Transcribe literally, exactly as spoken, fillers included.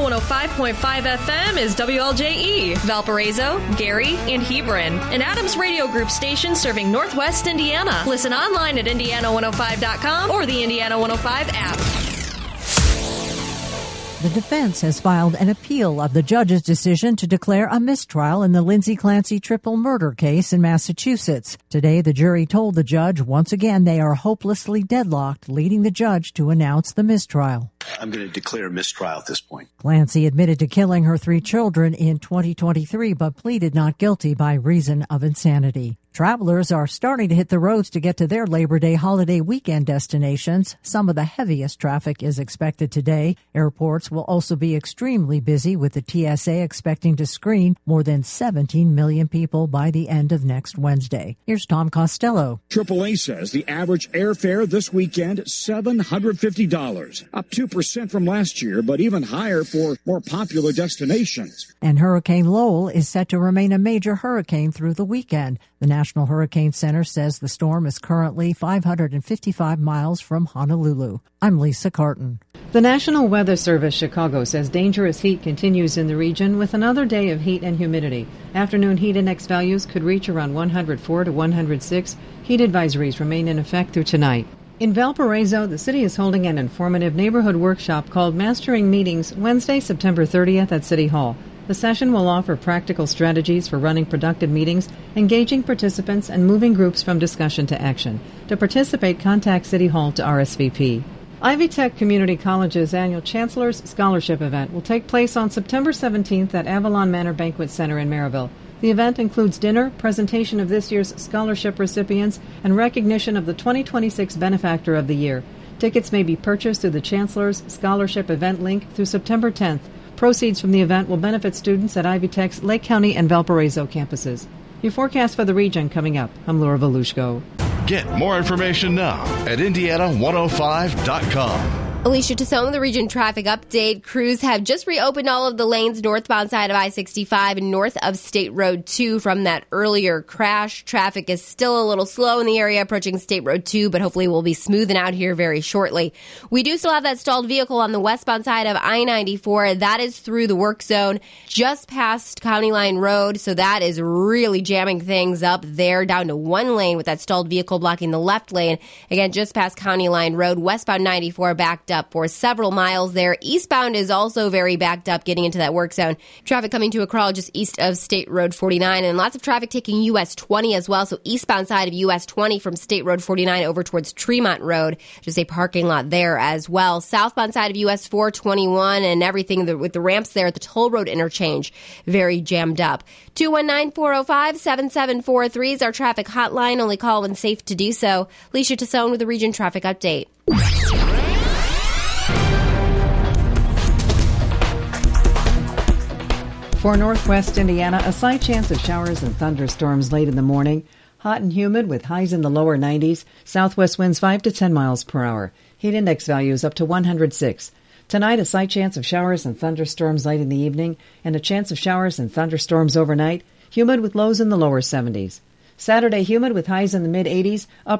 one oh five point five F M is W L J E, Valparaiso, Gary, and Hebron, an Adams Radio Group station serving Northwest Indiana. Listen online at indiana one oh five dot com or the Indiana one oh five app. The defense has filed an appeal of the judge's decision to declare a mistrial in the Lindsay Clancy triple murder case in Massachusetts. Today, the jury told the judge once again they are hopelessly deadlocked, leading the judge to announce the mistrial. I'm going to declare a mistrial at this point. Clancy admitted to killing her three children in twenty twenty-three, but pleaded not guilty by reason of insanity. Travelers are starting to hit the roads to get to their Labor Day holiday weekend destinations. Some of the heaviest traffic is expected today. Airports will also be extremely busy, with the T S A expecting to screen more than seventeen million people by the end of next Wednesday. Here's Tom Costello. triple A says the average airfare this weekend, seven hundred fifty dollars, up two percent from last year, but even higher for more popular destinations. And Hurricane Lowell is set to remain a major hurricane through the weekend. The National Hurricane Center says the storm is currently five hundred fifty-five miles from Honolulu. I'm Lisa Carton. The National Weather Service Chicago says dangerous heat continues in the region with another day of heat and humidity. Afternoon heat index values could reach around one hundred four to one hundred six. Heat advisories remain in effect through tonight. In Valparaiso, the city is holding an informative neighborhood workshop called Mastering Meetings Wednesday, September thirtieth at City Hall. The session will offer practical strategies for running productive meetings, engaging participants, and moving groups from discussion to action. To participate, contact City Hall to R S V P. Ivy Tech Community College's annual Chancellor's Scholarship event will take place on September seventeenth at Avalon Manor Banquet Center in Maryville. The event includes dinner, presentation of this year's scholarship recipients, and recognition of the twenty twenty-six Benefactor of the Year. Tickets may be purchased through the Chancellor's Scholarship event link through September tenth. Proceeds from the event will benefit students at Ivy Tech's Lake County and Valparaiso campuses. Your forecast for the region coming up. I'm Laura Volushko. Get more information now at indiana one oh five dot com. Alicia Tassone with the Region Traffic Update. Crews have just reopened all of the lanes northbound side of I sixty-five and north of State Road two from that earlier crash. Traffic is still a little slow in the area approaching State Road two, but hopefully we'll be smoothing out here very shortly. We do still have that stalled vehicle on the westbound side of I ninety-four. That is through the work zone just past County Line Road, so that is really jamming things up there down to one lane with that stalled vehicle blocking the left lane. Again, just past County Line Road, westbound ninety-four backed up for several miles there. Eastbound is also very backed up getting into that work zone. Traffic coming to a crawl just east of State Road forty-nine, and lots of traffic taking U S twenty as well. So eastbound side of U S twenty from State Road forty-nine over towards Tremont Road. Just a parking lot there as well. Southbound side of U S four twenty-one and everything with the ramps there at the Toll Road interchange. Very jammed up. two one nine, four oh five, seven seven four three is our traffic hotline. Only call when safe to do so. Alicia Tassone with the Region Traffic Update. For northwest Indiana, a slight chance of showers and thunderstorms late in the morning. Hot and humid with highs in the lower nineties. Southwest winds five to ten miles per hour. Heat index values up to one hundred six. Tonight, a slight chance of showers and thunderstorms late in the evening, and a chance of showers and thunderstorms overnight. Humid with lows in the lower seventies. Saturday, humid with highs in the mid-eighties. Up